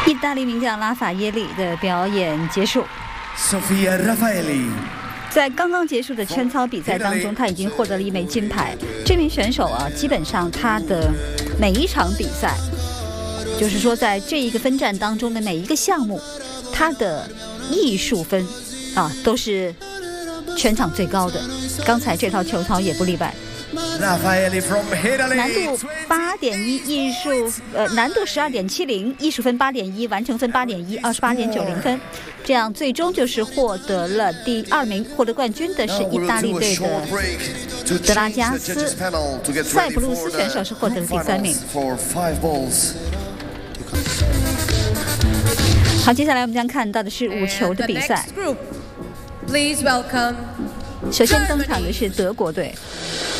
意大利名将拉法耶利的表演结束。 Sofia Raffaelli 在刚刚结束的圈操比赛当中，他已经获得了1枚金牌。这名选手啊，基本上他的每一场比赛，就是说在这一个分站当中的每一个项目，他的艺术分啊都是全场最高的。刚才这套球操也不例外。 Raffaelli from Italy 难度8.1，艺术难度12.70，艺术分8.1，完成分8.1， 28.90分。这样最终就是获得了第2名，获得冠军的是意大利队的德拉加斯。塞浦路斯选手是获得了第3名。好，接下来我们将看到的是5球的比赛。 Please welcome 首先登场的是德国队。